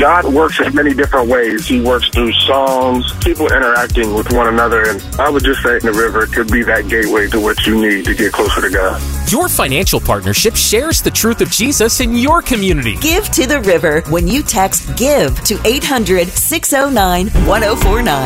God works in many different ways. He works through songs, people interacting with one another, and I would just say the river could be that gateway to what you need to get closer to God. Your financial partnership shares the truth of Jesus in your community. Give to the River when you text GIVE to 800-609-1049.